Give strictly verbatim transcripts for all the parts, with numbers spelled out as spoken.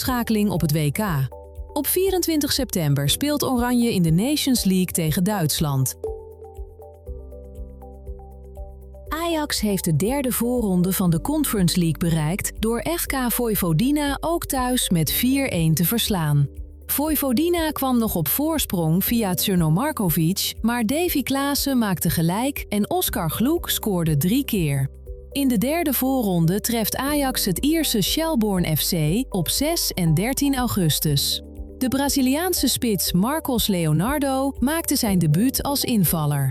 voorschakeling op het W K. Op vierentwintig september speelt Oranje in de Nations League tegen Duitsland. Ajax heeft de derde voorronde van de Conference League bereikt door F K Vojvodina ook thuis met vier-een te verslaan. Vojvodina kwam nog op voorsprong via Crno Markovic, maar Davy Klaassen maakte gelijk en Oskar Gloek scoorde drie keer. In de derde voorronde treft Ajax het Ierse Shelbourne F C op zes en dertien augustus. De Braziliaanse spits Marcos Leonardo maakte zijn debuut als invaller.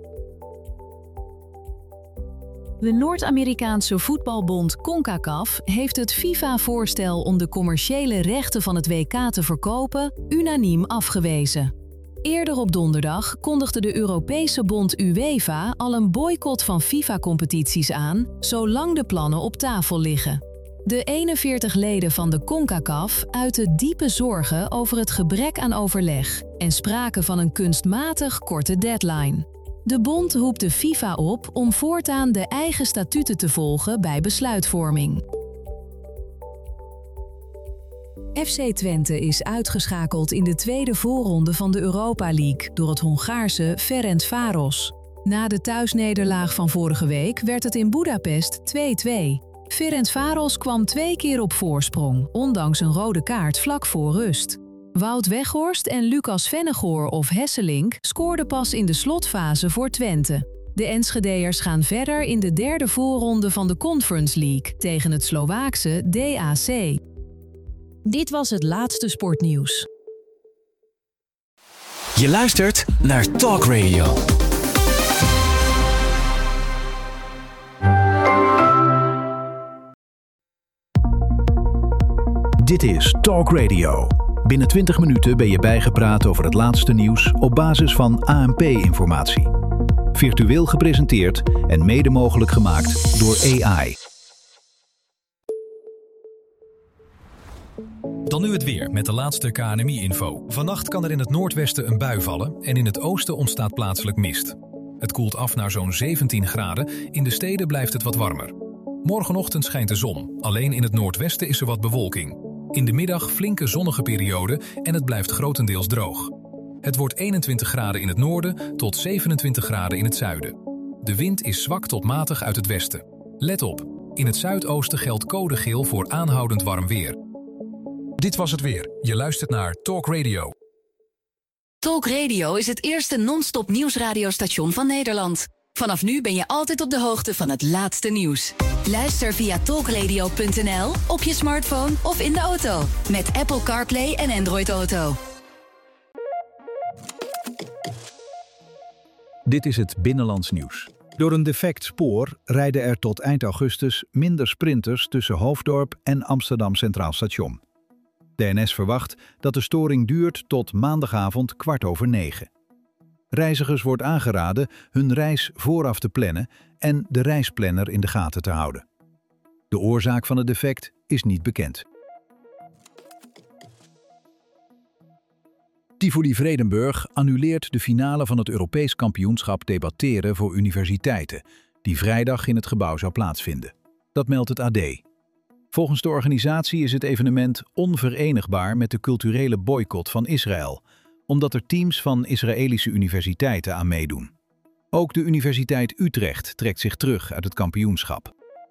De Noord-Amerikaanse voetbalbond CONCACAF heeft het FIFA-voorstel om de commerciële rechten van het W K te verkopen unaniem afgewezen. Eerder op donderdag kondigde de Europese bond UEFA al een boycott van FIFA-competities aan, zolang de plannen op tafel liggen. De eenenveertig leden van de CONCACAF uiten diepe zorgen over het gebrek aan overleg en spraken van een kunstmatig korte deadline. De bond roept de FIFA op om voortaan de eigen statuten te volgen bij besluitvorming. F C Twente is uitgeschakeld in de tweede voorronde van de Europa League door het Hongaarse Ferencváros. Na de thuisnederlaag van vorige week werd het in Boedapest twee-twee. Ferencváros kwam twee keer op voorsprong, ondanks een rode kaart vlak voor rust. Wout Weghorst en Lucas Vennegoor of Hesselink scoorden pas in de slotfase voor Twente. De Enschedeërs gaan verder in de derde voorronde van de Conference League tegen het Slovaakse D A C. Dit was het laatste sportnieuws. Je luistert naar Talk Radio. Dit is Talk Radio. Binnen twintig minuten ben je bijgepraat over het laatste nieuws op basis van A N P-informatie. Virtueel gepresenteerd en mede mogelijk gemaakt door A I. Dan nu het weer met de laatste K N M I-info. Vannacht kan er in het noordwesten een bui vallen en in het oosten ontstaat plaatselijk mist. Het koelt af naar zo'n zeventien graden, in de steden blijft het wat warmer. Morgenochtend schijnt de zon, alleen in het noordwesten is er wat bewolking. In de middag flinke zonnige periode en het blijft grotendeels droog. Het wordt eenentwintig graden in het noorden tot zevenentwintig graden in het zuiden. De wind is zwak tot matig uit het westen. Let op, in het zuidoosten geldt code geel voor aanhoudend warm weer. Dit was het weer. Je luistert naar Talk Radio. Talk Radio is het eerste non-stop nieuwsradiostation van Nederland. Vanaf nu ben je altijd op de hoogte van het laatste nieuws. Luister via talkradio punt n l, op je smartphone of in de auto. Met Apple CarPlay en Android Auto. Dit is het Binnenlands nieuws. Door een defect spoor rijden er tot eind augustus minder sprinters tussen Hoofddorp en Amsterdam Centraal Station. De N S verwacht dat de storing duurt tot maandagavond kwart over negen. Reizigers wordt aangeraden hun reis vooraf te plannen en de reisplanner in de gaten te houden. De oorzaak van het defect is niet bekend. Tivoli Vredenburg annuleert de finale van het Europees kampioenschap debatteren voor universiteiten, die vrijdag in het gebouw zou plaatsvinden. Dat meldt het A D. Volgens de organisatie is het evenement onverenigbaar met de culturele boycott van Israël, omdat er teams van Israëlische universiteiten aan meedoen. Ook de Universiteit Utrecht trekt zich terug uit het kampioenschap.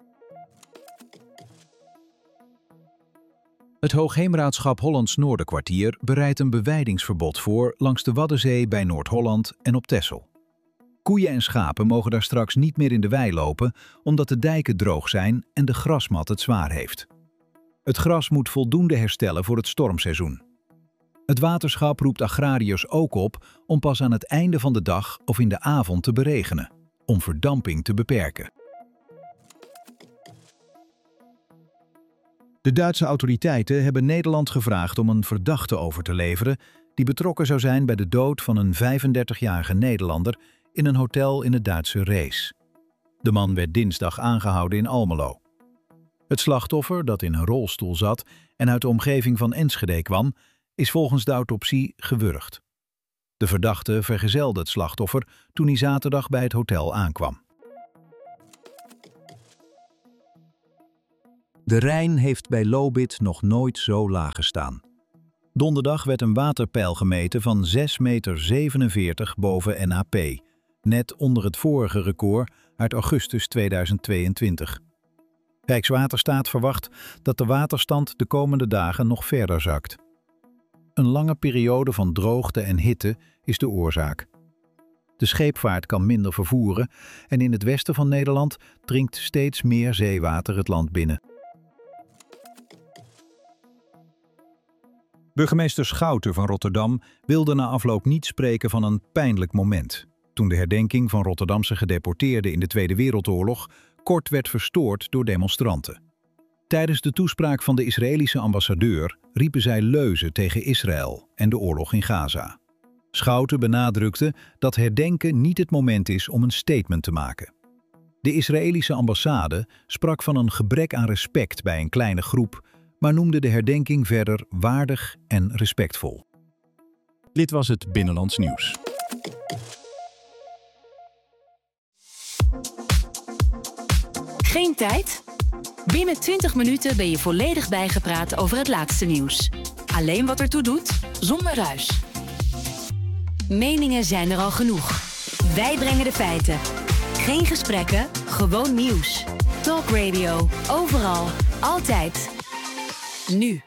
Het Hoogheemraadschap Hollands Noorderkwartier bereidt een bewijdingsverbod voor langs de Waddenzee bij Noord-Holland en op Texel. Koeien en schapen mogen daar straks niet meer in de wei lopen, omdat de dijken droog zijn en de grasmat het zwaar heeft. Het gras moet voldoende herstellen voor het stormseizoen. Het waterschap roept agrariërs ook op om pas aan het einde van de dag of in de avond te beregenen, om verdamping te beperken. De Duitse autoriteiten hebben Nederland gevraagd om een verdachte over te leveren die betrokken zou zijn bij de dood van een vijfendertigjarige Nederlander in een hotel in het Duitse Rees. De man werd dinsdag aangehouden in Almelo. Het slachtoffer, dat in een rolstoel zat en uit de omgeving van Enschede kwam, is volgens de autopsie gewurgd. De verdachte vergezelde het slachtoffer toen hij zaterdag bij het hotel aankwam. De Rijn heeft bij Lobith nog nooit zo laag gestaan. Donderdag werd een waterpeil gemeten van zes komma zevenenveertig meter boven N A P, net onder het vorige record uit augustus tweeduizend tweeëntwintig. Rijkswaterstaat verwacht dat de waterstand de komende dagen nog verder zakt. Een lange periode van droogte en hitte is de oorzaak. De scheepvaart kan minder vervoeren en in het westen van Nederland dringt steeds meer zeewater het land binnen. Burgemeester Schouten van Rotterdam wilde na afloop niet spreken van een pijnlijk moment, toen de herdenking van Rotterdamse gedeporteerden in de Tweede Wereldoorlog kort werd verstoord door demonstranten. Tijdens de toespraak van de Israëlische ambassadeur riepen zij leuzen tegen Israël en de oorlog in Gaza. Schouten benadrukte dat herdenken niet het moment is om een statement te maken. De Israëlische ambassade sprak van een gebrek aan respect bij een kleine groep, maar noemde de herdenking verder waardig en respectvol. Dit was het Binnenlands Nieuws. Geen tijd? Binnen twintig minuten ben je volledig bijgepraat over het laatste nieuws. Alleen wat ertoe doet, zonder ruis. Meningen zijn er al genoeg. Wij brengen de feiten. Geen gesprekken, gewoon nieuws. Talk Radio, overal, altijd. Nu.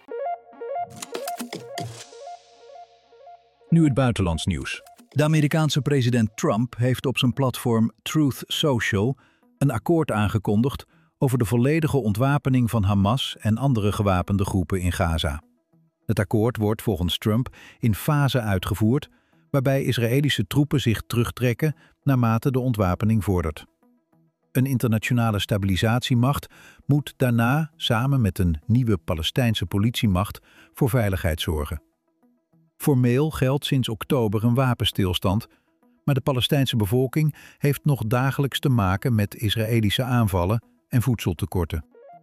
Nu het buitenlands nieuws. De Amerikaanse president Trump heeft op zijn platform Truth Social een akkoord aangekondigd over de volledige ontwapening van Hamas en andere gewapende groepen in Gaza. Het akkoord wordt volgens Trump in fasen uitgevoerd, waarbij Israëlische troepen zich terugtrekken naarmate de ontwapening vordert. Een internationale stabilisatiemacht moet daarna samen met een nieuwe Palestijnse politiemacht voor veiligheid zorgen. Formeel geldt sinds oktober een wapenstilstand, maar de Palestijnse bevolking heeft nog dagelijks te maken met Israëlische aanvallen en voedseltekorten.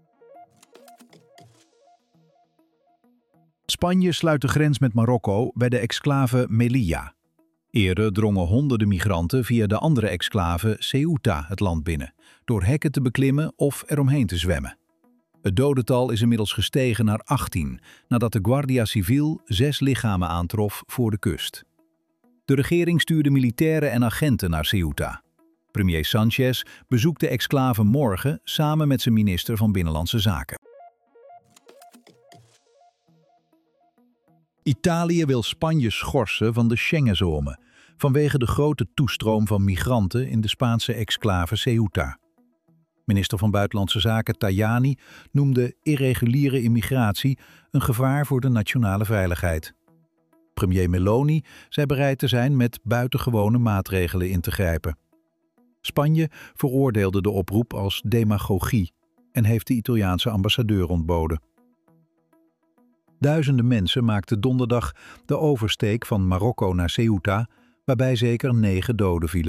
Spanje sluit de grens met Marokko bij de exclave Melilla. Eerder drongen honderden migranten via de andere exclave Ceuta het land binnen, door hekken te beklimmen of eromheen te zwemmen. Het dodental is inmiddels gestegen naar achttien, nadat de Guardia Civil zes lichamen aantrof voor de kust. De regering stuurde militairen en agenten naar Ceuta. Premier Sanchez bezoekt de exclave morgen samen met zijn minister van Binnenlandse Zaken. Italië wil Spanje schorsen van de Schengenzone vanwege de grote toestroom van migranten in de Spaanse exclave Ceuta. Minister van Buitenlandse Zaken Tajani noemde irreguliere immigratie een gevaar voor de nationale veiligheid. Premier Meloni zei bereid te zijn met buitengewone maatregelen in te grijpen. Spanje veroordeelde de oproep als demagogie en heeft de Italiaanse ambassadeur ontboden. Duizenden mensen maakten donderdag de oversteek van Marokko naar Ceuta, waarbij zeker negen doden vielen.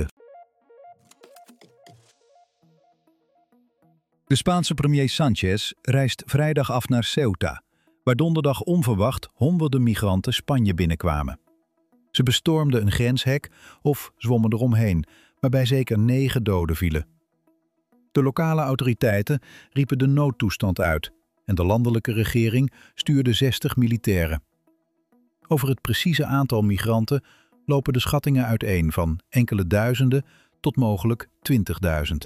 De Spaanse premier Sanchez reist vrijdag af naar Ceuta, waar donderdag onverwacht honderden migranten Spanje binnenkwamen. Ze bestormden een grenshek of zwommen eromheen, waarbij zeker negen doden vielen. De lokale autoriteiten riepen de noodtoestand uit en de landelijke regering stuurde zestig militairen. Over het precieze aantal migranten lopen de schattingen uiteen van enkele duizenden tot mogelijk twintigduizend.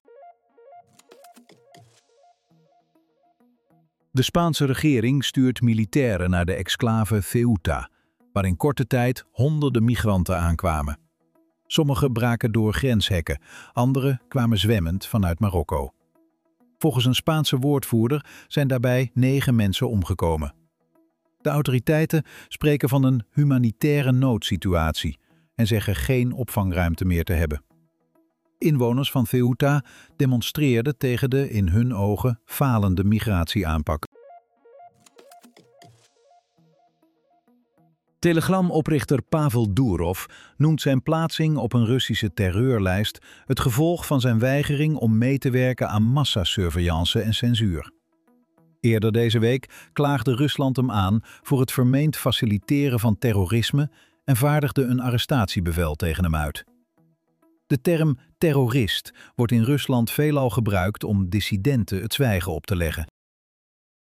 De Spaanse regering stuurt militairen naar de exclave Ceuta, waar in korte tijd honderden migranten aankwamen. Sommigen braken door grenshekken, anderen kwamen zwemmend vanuit Marokko. Volgens een Spaanse woordvoerder zijn daarbij negen mensen omgekomen. De autoriteiten spreken van een humanitaire noodsituatie en zeggen geen opvangruimte meer te hebben. Inwoners van Ceuta demonstreerden tegen de in hun ogen falende migratieaanpak. Telegram-oprichter Pavel Durov noemt zijn plaatsing op een Russische terreurlijst het gevolg van zijn weigering om mee te werken aan massasurveillance en censuur. Eerder deze week klaagde Rusland hem aan voor het vermeend faciliteren van terrorisme en vaardigde een arrestatiebevel tegen hem uit. De term terrorist wordt in Rusland veelal gebruikt om dissidenten het zwijgen op te leggen.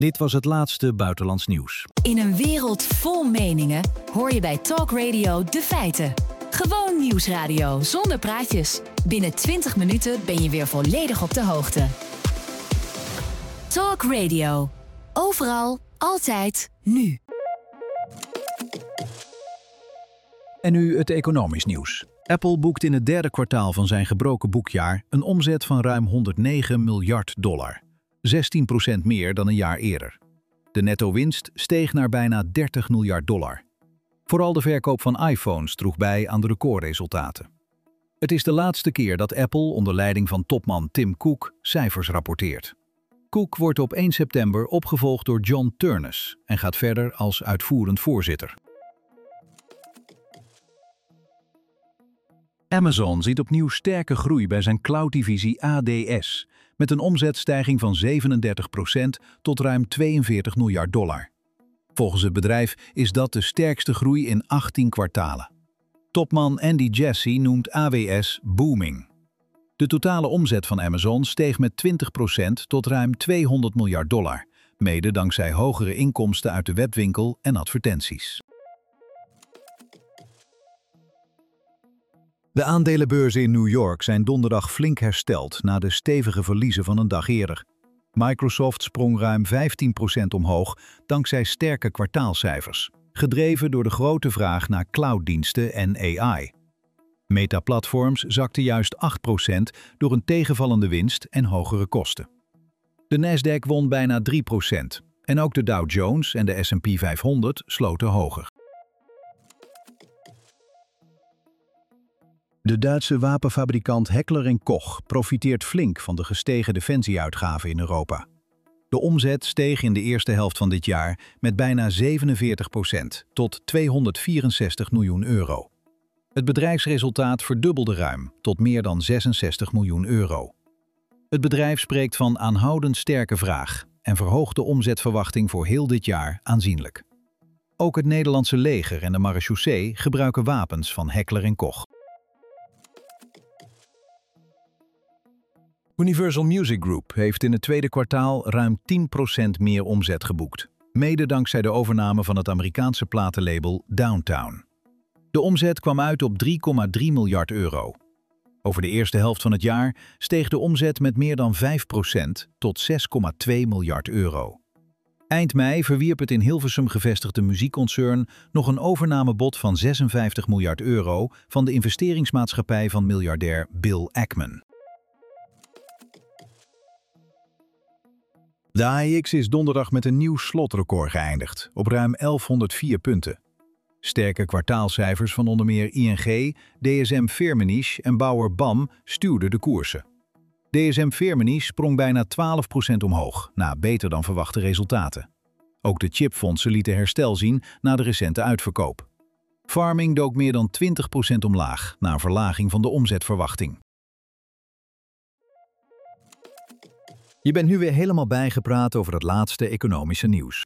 Dit was het laatste buitenlands nieuws. In een wereld vol meningen hoor je bij Talk Radio de feiten. Gewoon nieuwsradio zonder praatjes. Binnen twintig minuten ben je weer volledig op de hoogte. Talk Radio. Overal, altijd, nu. En nu het economisch nieuws. Apple boekt in het derde kwartaal van zijn gebroken boekjaar een omzet van ruim honderdnegen miljard dollar. zestien procent meer dan een jaar eerder. De netto-winst steeg naar bijna dertig miljard dollar. Vooral de verkoop van iPhones droeg bij aan de recordresultaten. Het is de laatste keer dat Apple onder leiding van topman Tim Cook cijfers rapporteert. Cook wordt op één september opgevolgd door John Ternus en gaat verder als uitvoerend voorzitter. Amazon ziet opnieuw sterke groei bij zijn cloud-divisie A D S, met een omzetstijging van zevenendertig procent tot ruim tweeënveertig miljard dollar. Volgens het bedrijf is dat de sterkste groei in achttien kwartalen. Topman Andy Jassy noemt A W S booming. De totale omzet van Amazon steeg met twintig procent tot ruim tweehonderd miljard dollar, mede dankzij hogere inkomsten uit de webwinkel en advertenties. De aandelenbeurzen in New York zijn donderdag flink hersteld na de stevige verliezen van een dag eerder. Microsoft sprong ruim vijftien procent omhoog dankzij sterke kwartaalcijfers, gedreven door de grote vraag naar clouddiensten en A I. Meta Platforms zakte juist acht procent door een tegenvallende winst en hogere kosten. De Nasdaq won bijna drie procent en ook de Dow Jones en de S en P vijfhonderd sloten hoger. De Duitse wapenfabrikant Heckler en Koch profiteert flink van de gestegen defensieuitgaven in Europa. De omzet steeg in de eerste helft van dit jaar met bijna zevenenveertig procent tot tweehonderdvierenzestig miljoen euro. Het bedrijfsresultaat verdubbelde ruim tot meer dan zesenzestig miljoen euro. Het bedrijf spreekt van aanhoudend sterke vraag en verhoogt de omzetverwachting voor heel dit jaar aanzienlijk. Ook het Nederlandse leger en de marechaussee gebruiken wapens van Heckler en Koch. Universal Music Group heeft in het tweede kwartaal ruim tien procent meer omzet geboekt, mede dankzij de overname van het Amerikaanse platenlabel Downtown. De omzet kwam uit op drie komma drie miljard euro. Over de eerste helft van het jaar steeg de omzet met meer dan vijf procent tot zes komma twee miljard euro. Eind mei verwierp het in Hilversum gevestigde muziekconcern nog een overnamebod van zesenvijftig miljard euro van de investeringsmaatschappij van miljardair Bill Ackman. De A E X is donderdag met een nieuw slotrecord geëindigd, op ruim elfhonderdvier punten. Sterke kwartaalcijfers van onder meer I N G, D S M-Firmenich en Bauer B A M stuwden de koersen. D S M-Firmenich sprong bijna twaalf procent omhoog, na beter dan verwachte resultaten. Ook de chipfondsen lieten herstel zien na de recente uitverkoop. Pharming dook meer dan twintig procent omlaag, na een verlaging van de omzetverwachting. Je bent nu weer helemaal bijgepraat over het laatste economische nieuws.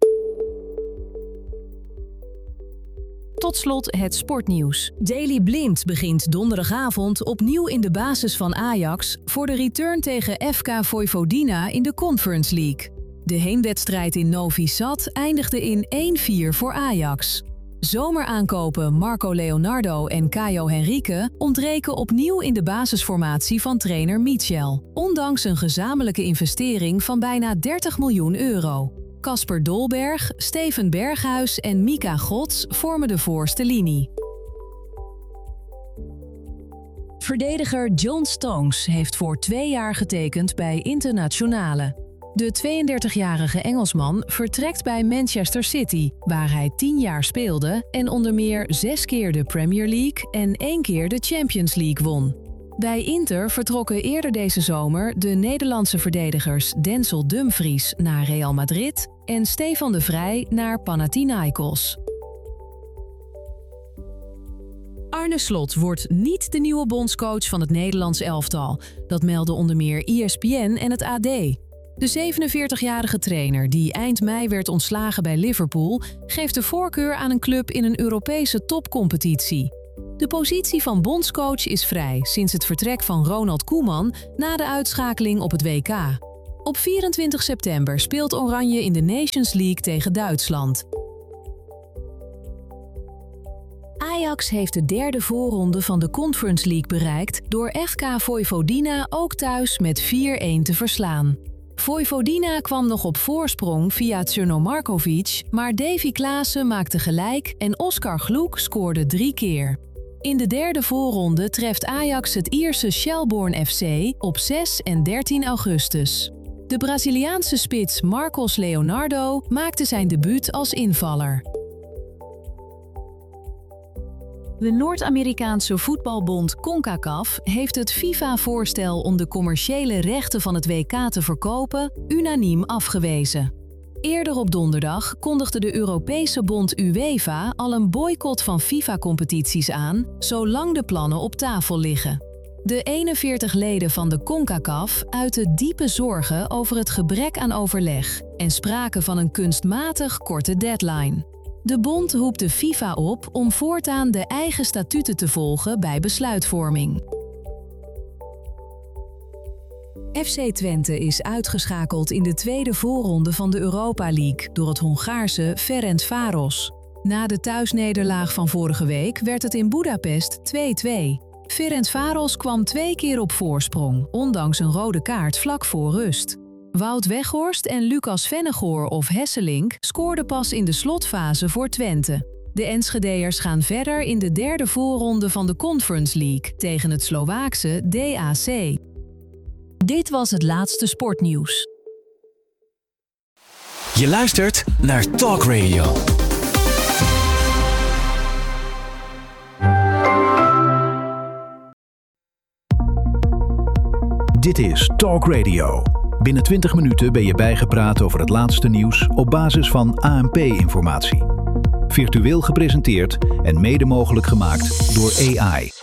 Tot slot het sportnieuws. Daley Blind begint donderdagavond opnieuw in de basis van Ajax voor de return tegen F K Vojvodina in de Conference League. De heenwedstrijd in Novi Sad eindigde in één vier voor Ajax. Zomeraankopen Marco Leonardo en Caio Henrique ontbreken opnieuw in de basisformatie van trainer Michel, ondanks een gezamenlijke investering van bijna dertig miljoen euro. Casper Dolberg, Steven Berghuis en Mika Gods vormen de voorste linie. Verdediger John Stones heeft voor twee jaar getekend bij Internazionale. De tweeëndertigjarige Engelsman vertrekt bij Manchester City, waar hij tien jaar speelde en onder meer zes keer de Premier League en één keer de Champions League won. Bij Inter vertrokken eerder deze zomer de Nederlandse verdedigers Denzel Dumfries naar Real Madrid en Stefan de Vrij naar Panathinaikos. Arne Slot wordt niet de nieuwe bondscoach van het Nederlands elftal. Dat melden onder meer E S P N en het A D. De zevenenveertigjarige trainer, die eind mei werd ontslagen bij Liverpool, geeft de voorkeur aan een club in een Europese topcompetitie. De positie van bondscoach is vrij sinds het vertrek van Ronald Koeman na de uitschakeling op het W K. Op vierentwintig september speelt Oranje in de Nations League tegen Duitsland. Ajax heeft de derde voorronde van de Conference League bereikt door F K Vojvodina ook thuis met vier-een te verslaan. Vojvodina kwam nog op voorsprong via Crno Markovic, maar Davy Klaassen maakte gelijk en Oskar Gloek scoorde drie keer. In de derde voorronde treft Ajax het Ierse Shelbourne F C op zes en dertien augustus. De Braziliaanse spits Marcos Leonardo maakte zijn debuut als invaller. De Noord-Amerikaanse voetbalbond CONCACAF heeft het FIFA-voorstel om de commerciële rechten van het W K te verkopen unaniem afgewezen. Eerder op donderdag kondigde de Europese bond UEFA al een boycott van FIFA-competities aan, zolang de plannen op tafel liggen. De eenenveertig leden van de CONCACAF uiten diepe zorgen over het gebrek aan overleg en spraken van een kunstmatig korte deadline. De bond roept de FIFA op om voortaan de eigen statuten te volgen bij besluitvorming. F C Twente is uitgeschakeld in de tweede voorronde van de Europa League door het Hongaarse Ferencváros. Na de thuisnederlaag van vorige week werd het in Boedapest twee-twee. Ferencváros kwam twee keer op voorsprong, ondanks een rode kaart vlak voor rust. Wout Weghorst en Lucas Vennegoor of Hesselink scoorden pas in de slotfase voor Twente. De Enschedeërs gaan verder in de derde voorronde van de Conference League tegen het Slovaakse D A C. Dit was het laatste sportnieuws. Je luistert naar Talk Radio. Dit is Talk Radio. Binnen twintig minuten ben je bijgepraat over het laatste nieuws op basis van A N P-informatie. Virtueel gepresenteerd en mede mogelijk gemaakt door A I.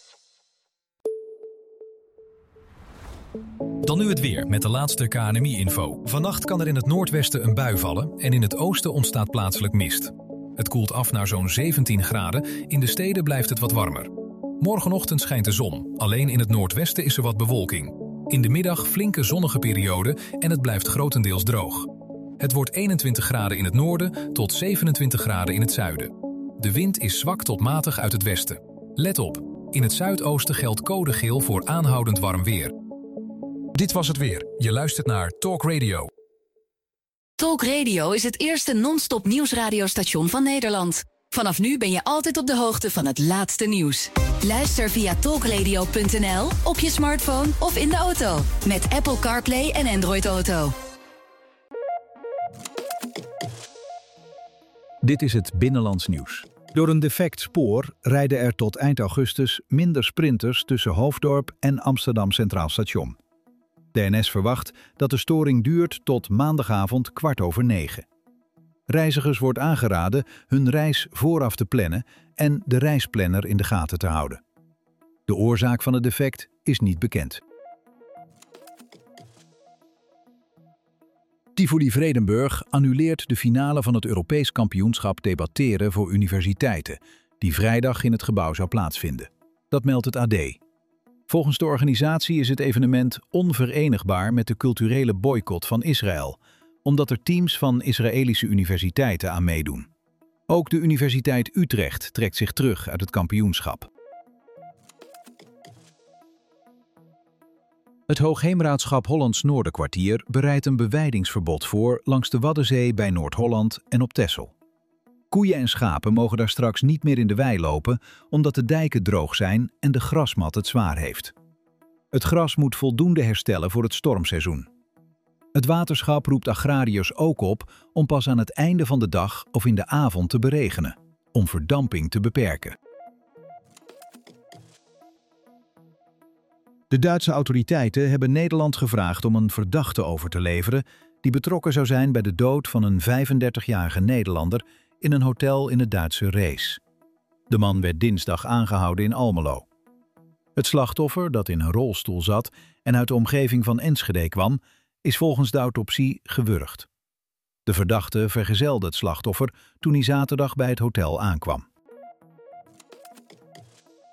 Dan nu het weer met de laatste K N M I-info. Vannacht kan er in het noordwesten een bui vallen en in het oosten ontstaat plaatselijk mist. Het koelt af naar zo'n zeventien graden, in de steden blijft het wat warmer. Morgenochtend schijnt de zon, alleen in het noordwesten is er wat bewolking. In de middag flinke zonnige periode en het blijft grotendeels droog. Het wordt eenentwintig graden in het noorden tot zevenentwintig graden in het zuiden. De wind is zwak tot matig uit het westen. Let op, in het zuidoosten geldt code geel voor aanhoudend warm weer. Dit was het weer. Je luistert naar Talk Radio. Talk Radio is het eerste non-stop nieuwsradiostation van Nederland. Vanaf nu ben je altijd op de hoogte van het laatste nieuws. Luister via talkradio punt n l, op je smartphone of in de auto. Met Apple CarPlay en Android Auto. Dit is het Binnenlands nieuws. Door een defect spoor rijden er tot eind augustus minder sprinters tussen Hoofddorp en Amsterdam Centraal Station. De N S verwacht dat de storing duurt tot maandagavond kwart over negen. Reizigers wordt aangeraden hun reis vooraf te plannen en de reisplanner in de gaten te houden. De oorzaak van het defect is niet bekend. Tivoli Vredenburg annuleert de finale van het Europees kampioenschap debatteren voor universiteiten, die vrijdag in het gebouw zou plaatsvinden. Dat meldt het A D. Volgens de organisatie is het evenement onverenigbaar met de culturele boycott van Israël, omdat er teams van Israëlische universiteiten aan meedoen. Ook de Universiteit Utrecht trekt zich terug uit het kampioenschap. Het Hoogheemraadschap Hollands Noorderkwartier bereidt een bewijdingsverbod voor langs de Waddenzee bij Noord-Holland en op Texel. Koeien en schapen mogen daar straks niet meer in de wei lopen, omdat de dijken droog zijn en de grasmat het zwaar heeft. Het gras moet voldoende herstellen voor het stormseizoen. Het waterschap roept agrariërs ook op om pas aan het einde van de dag of in de avond te beregenen, om verdamping te beperken. De Duitse autoriteiten hebben Nederland gevraagd om een verdachte over te leveren die betrokken zou zijn bij de dood van een vijfendertigjarige Nederlander in een hotel in het Duitse Rees. De man werd dinsdag aangehouden in Almelo. Het slachtoffer, dat in een rolstoel zat en uit de omgeving van Enschede kwam, is volgens de autopsie gewurgd. De verdachte vergezelde het slachtoffer toen hij zaterdag bij het hotel aankwam.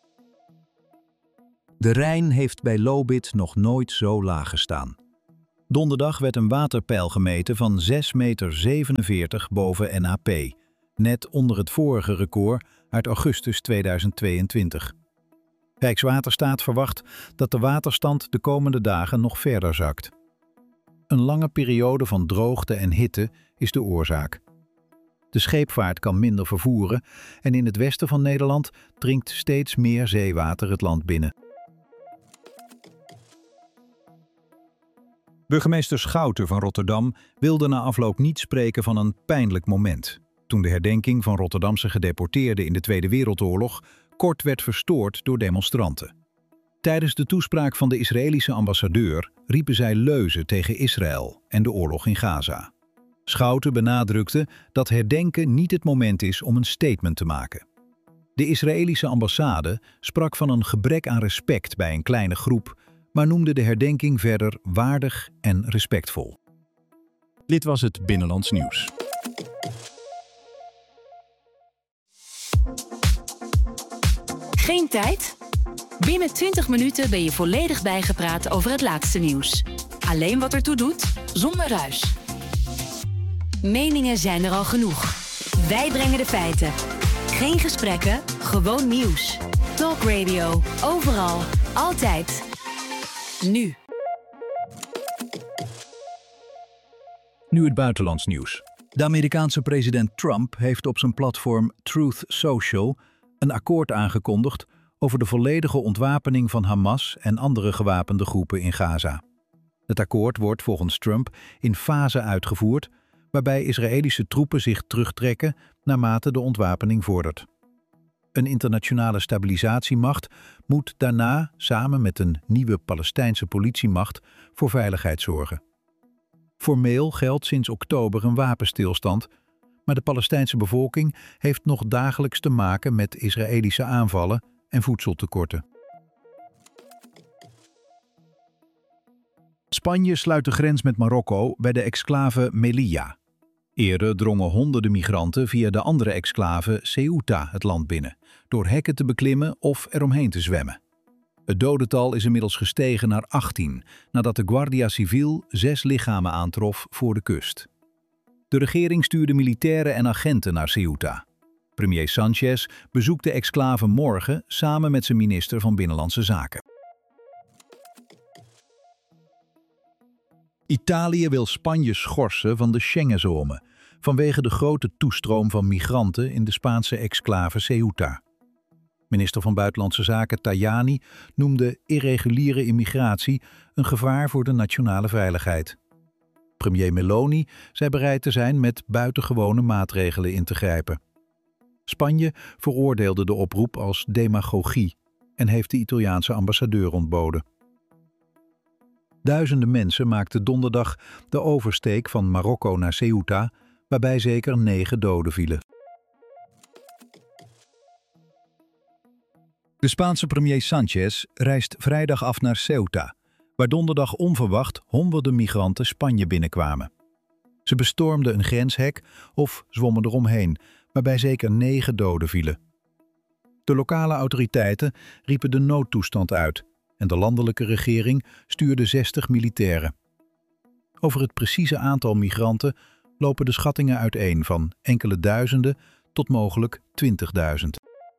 De Rijn heeft bij Lobith nog nooit zo laag gestaan. Donderdag werd een waterpeil gemeten van zes komma zevenenveertig meter boven N A P, net onder het vorige record uit augustus tweeduizend tweeëntwintig. Rijkswaterstaat verwacht dat de waterstand de komende dagen nog verder zakt. Een lange periode van droogte en hitte is de oorzaak. De scheepvaart kan minder vervoeren en in het westen van Nederland dringt steeds meer zeewater het land binnen. Burgemeester Schouten van Rotterdam wilde na afloop niet spreken van een pijnlijk moment, toen de herdenking van Rotterdamse gedeporteerden in de Tweede Wereldoorlog kort werd verstoord door demonstranten. Tijdens de toespraak van de Israëlische ambassadeur riepen zij leuzen tegen Israël en de oorlog in Gaza. Schouten benadrukte dat herdenken niet het moment is om een statement te maken. De Israëlische ambassade sprak van een gebrek aan respect bij een kleine groep, maar noemde de herdenking verder waardig en respectvol. Dit was het Binnenlands Nieuws. Geen tijd? Binnen twintig minuten ben je volledig bijgepraat over het laatste nieuws. Alleen wat ertoe doet, zonder ruis. Meningen zijn er al genoeg. Wij brengen de feiten. Geen gesprekken, gewoon nieuws. Talk Radio, overal, altijd. Nu. Nu het buitenlands nieuws. De Amerikaanse president Trump heeft op zijn platform Truth Social een akkoord aangekondigd over de volledige ontwapening van Hamas en andere gewapende groepen in Gaza. Het akkoord wordt volgens Trump in fasen uitgevoerd, waarbij Israëlische troepen zich terugtrekken naarmate de ontwapening vordert. Een internationale stabilisatiemacht moet daarna samen met een nieuwe Palestijnse politiemacht voor veiligheid zorgen. Formeel geldt sinds oktober een wapenstilstand, maar de Palestijnse bevolking heeft nog dagelijks te maken met Israëlische aanvallen en voedseltekorten. Spanje sluit de grens met Marokko bij de exclave Melilla. Eerder drongen honderden migranten via de andere exclave Ceuta het land binnen, door hekken te beklimmen of eromheen te zwemmen. Het dodental is inmiddels gestegen naar achttien, nadat de Guardia Civil zes lichamen aantrof voor de kust. De regering stuurde militairen en agenten naar Ceuta. Premier Sanchez bezoekt de exclave morgen samen met zijn minister van Binnenlandse Zaken. Italië wil Spanje schorsen van de Schengenzone vanwege de grote toestroom van migranten in de Spaanse exclave Ceuta. Minister van Buitenlandse Zaken Tajani noemde irreguliere immigratie een gevaar voor de nationale veiligheid. Premier Meloni zei bereid te zijn met buitengewone maatregelen in te grijpen. Spanje veroordeelde de oproep als demagogie en heeft de Italiaanse ambassadeur ontboden. Duizenden mensen maakten donderdag de oversteek van Marokko naar Ceuta, waarbij zeker negen doden vielen. De Spaanse premier Sanchez reist vrijdag af naar Ceuta, waar donderdag onverwacht honderden migranten Spanje binnenkwamen. Ze bestormden een grenshek of zwommen eromheen, waarbij zeker negen doden vielen. De lokale autoriteiten riepen de noodtoestand uit en de landelijke regering stuurde zestig militairen. Over het precieze aantal migranten lopen de schattingen uiteen van enkele duizenden tot mogelijk twintigduizend.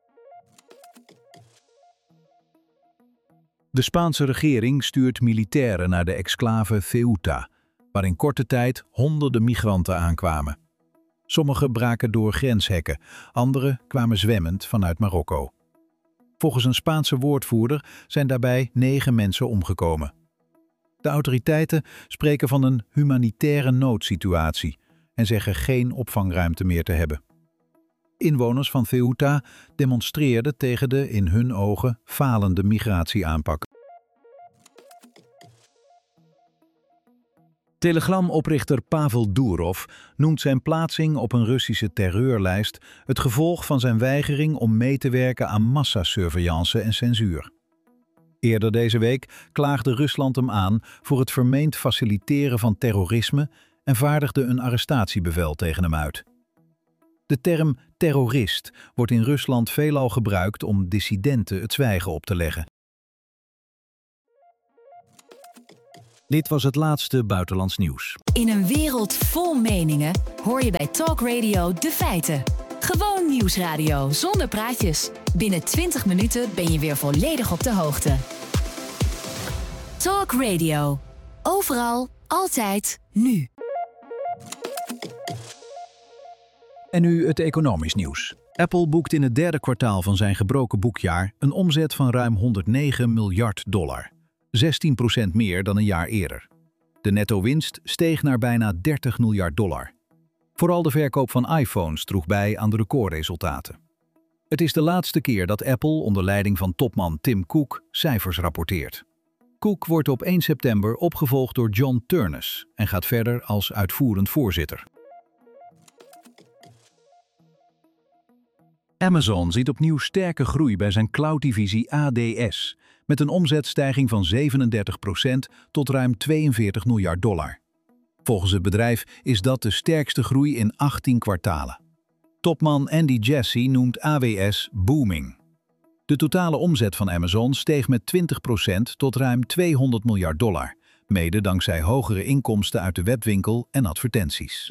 De Spaanse regering stuurt militairen naar de exclave Ceuta, waar in korte tijd honderden migranten aankwamen. Sommigen braken door grenshekken, anderen kwamen zwemmend vanuit Marokko. Volgens een Spaanse woordvoerder zijn daarbij negen mensen omgekomen. De autoriteiten spreken van een humanitaire noodsituatie en zeggen geen opvangruimte meer te hebben. Inwoners van Ceuta demonstreerden tegen de in hun ogen falende migratieaanpak. Telegram-oprichter Pavel Durov noemt zijn plaatsing op een Russische terreurlijst het gevolg van zijn weigering om mee te werken aan massasurveillance en censuur. Eerder deze week klaagde Rusland hem aan voor het vermeend faciliteren van terrorisme en vaardigde een arrestatiebevel tegen hem uit. De term terrorist wordt in Rusland veelal gebruikt om dissidenten het zwijgen op te leggen. Dit was het laatste buitenlands nieuws. In een wereld vol meningen hoor je bij Talk Radio de feiten. Gewoon nieuwsradio zonder praatjes. Binnen twintig minuten ben je weer volledig op de hoogte. Talk Radio. Overal, altijd, nu. En nu het economisch nieuws. Apple boekt in het derde kwartaal van zijn gebroken boekjaar een omzet van ruim honderdnegen miljard dollar. zestien procent meer dan een jaar eerder. De netto-winst steeg naar bijna dertig miljard dollar. Vooral de verkoop van iPhones droeg bij aan de recordresultaten. Het is de laatste keer dat Apple onder leiding van topman Tim Cook cijfers rapporteert. Cook wordt op één september opgevolgd door John Ternus en gaat verder als uitvoerend voorzitter. Amazon ziet opnieuw sterke groei bij zijn cloud-divisie A D S, met een omzetstijging van zevenendertig procent tot ruim tweeënveertig miljard dollar. Volgens het bedrijf is dat de sterkste groei in achttien kwartalen. Topman Andy Jassy noemt A W S booming. De totale omzet van Amazon steeg met twintig procent tot ruim tweehonderd miljard dollar, mede dankzij hogere inkomsten uit de webwinkel en advertenties.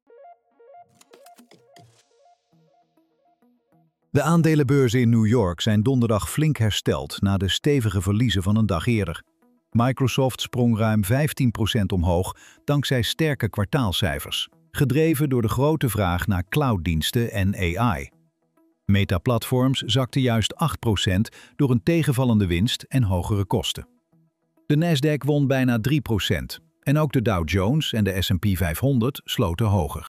De aandelenbeurzen in New York zijn donderdag flink hersteld na de stevige verliezen van een dag eerder. Microsoft sprong ruim vijftien procent omhoog dankzij sterke kwartaalcijfers, gedreven door de grote vraag naar clouddiensten en A I. Meta Platforms zakte juist acht procent door een tegenvallende winst en hogere kosten. De Nasdaq won bijna drie procent en ook de Dow Jones en de S en P vijfhonderd sloten hoger.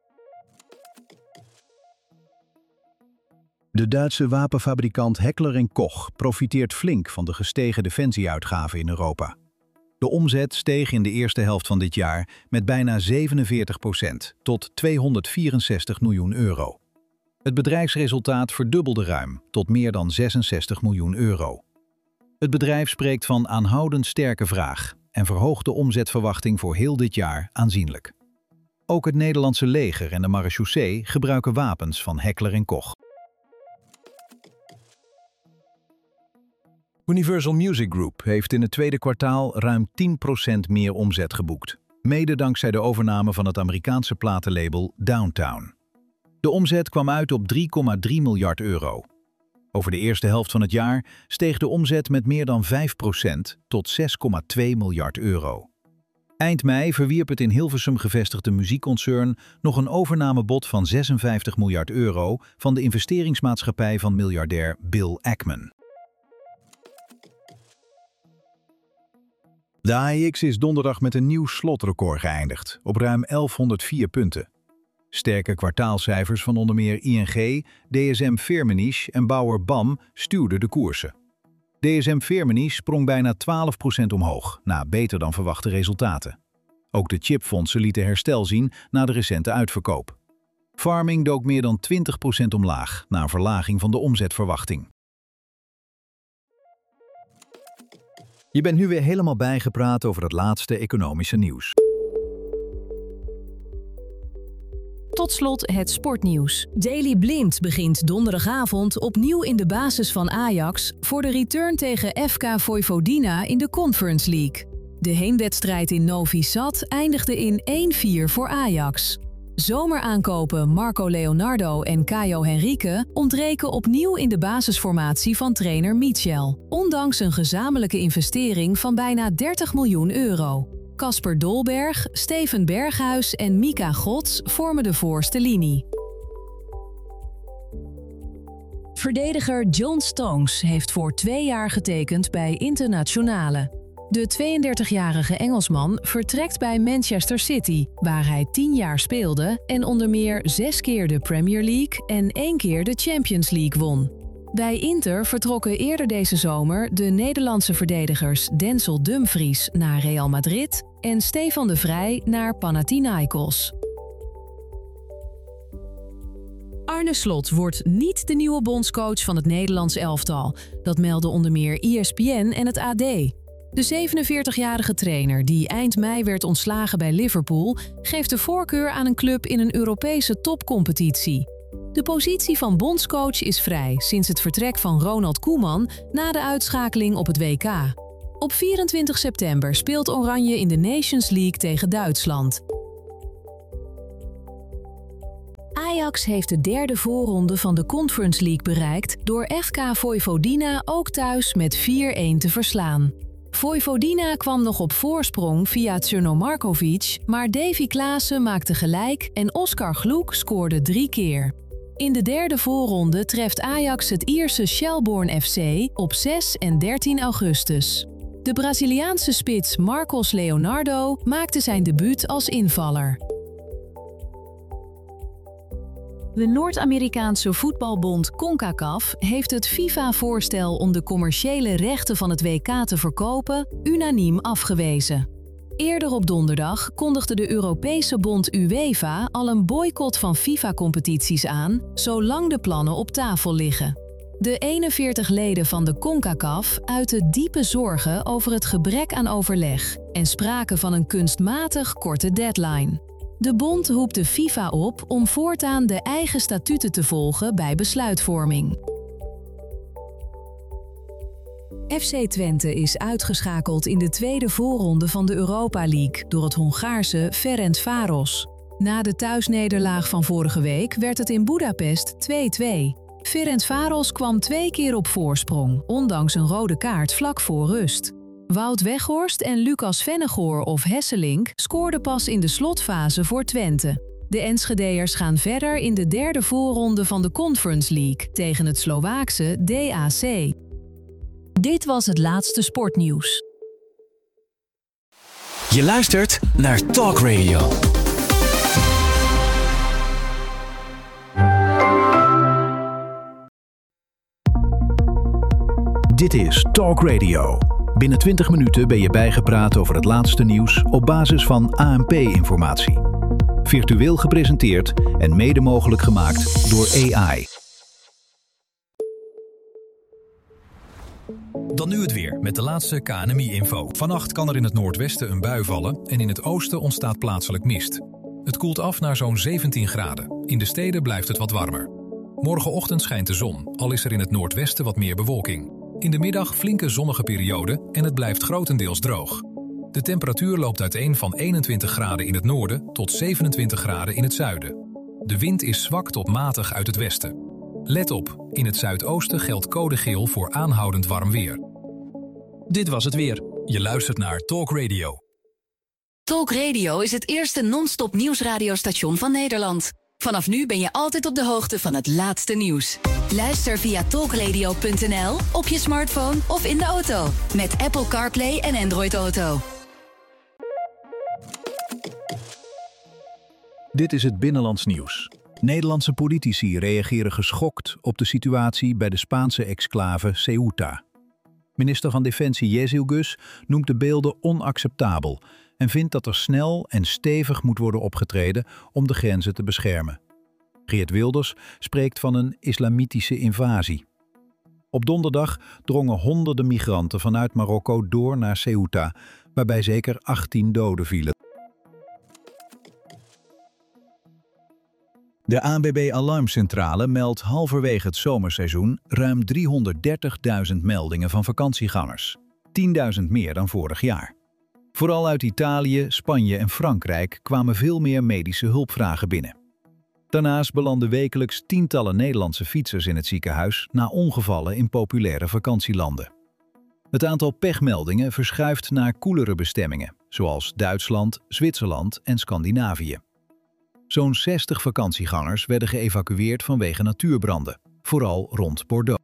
De Duitse wapenfabrikant Heckler en Koch profiteert flink van de gestegen defensieuitgaven in Europa. De omzet steeg in de eerste helft van dit jaar met bijna zevenenveertig procent tot tweehonderdvierenzestig miljoen euro. Het bedrijfsresultaat verdubbelde ruim tot meer dan zesenzestig miljoen euro. Het bedrijf spreekt van aanhoudend sterke vraag en verhoogt de omzetverwachting voor heel dit jaar aanzienlijk. Ook het Nederlandse leger en de marechaussee gebruiken wapens van Heckler en Koch. Universal Music Group heeft in het tweede kwartaal ruim tien procent meer omzet geboekt, mede dankzij de overname van het Amerikaanse platenlabel Downtown. De omzet kwam uit op drie komma drie miljard euro. Over de eerste helft van het jaar steeg de omzet met meer dan vijf procent tot zes komma twee miljard euro. Eind mei verwierp het in Hilversum gevestigde muziekconcern nog een overnamebod van zesenvijftig miljard euro van de investeringsmaatschappij van miljardair Bill Ackman. De A E X is donderdag met een nieuw slotrecord geëindigd, op ruim elfhonderdvier punten. Sterke kwartaalcijfers van onder meer I N G, D S M-Firmenich en Bauer B A M stuwden de koersen. D S M-Firmenich sprong bijna twaalf procent omhoog, na beter dan verwachte resultaten. Ook de chipfondsen lieten herstel zien na de recente uitverkoop. Pharming dook meer dan twintig procent omlaag, na een verlaging van de omzetverwachting. Je bent nu weer helemaal bijgepraat over het laatste economische nieuws. Tot slot het sportnieuws. Daley Blind begint donderdagavond opnieuw in de basis van Ajax voor de return tegen F K Vojvodina in de Conference League. De heenwedstrijd in Novi Sad eindigde in één vier voor Ajax. Zomeraankopen Marco Leonardo en Caio Henrique ontbreken opnieuw in de basisformatie van trainer Michel, ondanks een gezamenlijke investering van bijna dertig miljoen euro. Casper Dolberg, Steven Berghuis en Mika Gods vormen de voorste linie. Verdediger John Stones heeft voor twee jaar getekend bij Internazionale. De tweeëndertigjarige Engelsman vertrekt bij Manchester City, waar hij tien jaar speelde en onder meer zes keer de Premier League en één keer de Champions League won. Bij Inter vertrokken eerder deze zomer de Nederlandse verdedigers Denzel Dumfries naar Real Madrid en Stefan de Vrij naar Panathinaikos. Arne Slot wordt niet de nieuwe bondscoach van het Nederlands elftal. Dat melden onder meer E S P N en het A D. De zevenenveertigjarige trainer, die eind mei werd ontslagen bij Liverpool, geeft de voorkeur aan een club in een Europese topcompetitie. De positie van bondscoach is vrij sinds het vertrek van Ronald Koeman na de uitschakeling op het W K. Op vierentwintig september speelt Oranje in de Nations League tegen Duitsland. Ajax heeft de derde voorronde van de Conference League bereikt door F K Vojvodina ook thuis met vier-een te verslaan. Vojvodina kwam nog op voorsprong via Crno Markovic, maar Davy Klaassen maakte gelijk en Oskar Gloek scoorde drie keer. In de derde voorronde treft Ajax het Ierse Shelbourne F C op zes en dertien augustus. De Braziliaanse spits Marcos Leonardo maakte zijn debuut als invaller. De Noord-Amerikaanse voetbalbond CONCACAF heeft het FIFA-voorstel om de commerciële rechten van het W K te verkopen unaniem afgewezen. Eerder op donderdag kondigde de Europese bond UEFA al een boycott van FIFA-competities aan, zolang de plannen op tafel liggen. De eenenveertig leden van de CONCACAF uiten diepe zorgen over het gebrek aan overleg en spraken van een kunstmatig korte deadline. De bond roept de FIFA op om voortaan de eigen statuten te volgen bij besluitvorming. F C Twente is uitgeschakeld in de tweede voorronde van de Europa League door het Hongaarse Ferencváros. Na de thuisnederlaag van vorige week werd het in Boedapest twee-twee. Ferencváros kwam twee keer op voorsprong, ondanks een rode kaart vlak voor rust. Wout Weghorst en Lucas Vennegoor of Hesselink scoorden pas in de slotfase voor Twente. De Enschedeërs gaan verder in de derde voorronde van de Conference League tegen het Slovaakse D A C. Dit was het laatste sportnieuws. Je luistert naar Talk Radio. Dit is Talk Radio. Binnen twintig minuten ben je bijgepraat over het laatste nieuws op basis van A N P-informatie. Virtueel gepresenteerd en mede mogelijk gemaakt door A I. Dan nu het weer met de laatste K N M I-info. Vannacht kan er in het noordwesten een bui vallen en in het oosten ontstaat plaatselijk mist. Het koelt af naar zo'n zeventien graden. In de steden blijft het wat warmer. Morgenochtend schijnt de zon, al is er in het noordwesten wat meer bewolking. In de middag flinke zonnige periode en het blijft grotendeels droog. De temperatuur loopt uiteen van eenentwintig graden in het noorden tot zevenentwintig graden in het zuiden. De wind is zwak tot matig uit het westen. Let op, in het zuidoosten geldt code geel voor aanhoudend warm weer. Dit was het weer. Je luistert naar Talk Radio. Talk Radio is het eerste non-stop nieuwsradiostation van Nederland. Vanaf nu ben je altijd op de hoogte van het laatste nieuws. Luister via talkradio punt n l, op je smartphone of in de auto. Met Apple CarPlay en Android Auto. Dit is het Binnenlands nieuws. Nederlandse politici reageren geschokt op de situatie bij de Spaanse exclave Ceuta. Minister van Defensie Jezielgus noemt de beelden onacceptabel en vindt dat er snel en stevig moet worden opgetreden om de grenzen te beschermen. Geert Wilders spreekt van een islamitische invasie. Op donderdag drongen honderden migranten vanuit Marokko door naar Ceuta, waarbij zeker achttien doden vielen. De A N B B-alarmcentrale meldt halverwege het zomerseizoen ruim driehonderddertigduizend meldingen van vakantiegangers. tienduizend meer dan vorig jaar. Vooral uit Italië, Spanje en Frankrijk kwamen veel meer medische hulpvragen binnen. Daarnaast belanden wekelijks tientallen Nederlandse fietsers in het ziekenhuis na ongevallen in populaire vakantielanden. Het aantal pechmeldingen verschuift naar koelere bestemmingen, zoals Duitsland, Zwitserland en Scandinavië. Zo'n zestig vakantiegangers werden geëvacueerd vanwege natuurbranden, vooral rond Bordeaux.